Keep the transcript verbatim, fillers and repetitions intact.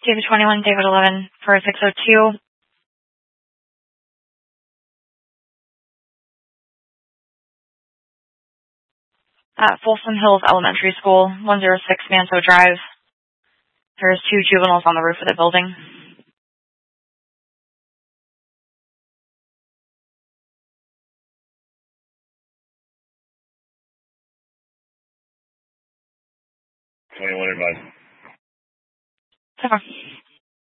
David twenty-one, David eleven for six oh two. At Folsom Hills Elementary School, one oh six Manso Drive. There's two juveniles on the roof of the building. twenty-one advice. So far.